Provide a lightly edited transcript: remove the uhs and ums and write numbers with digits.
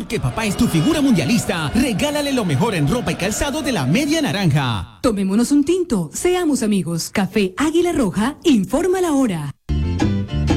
que papá es tu figura mundialista, regálale lo mejor en ropa y calzado de la Media Naranja. Tomémonos un tinto, seamos amigos. Café Águila Roja, informa la hora.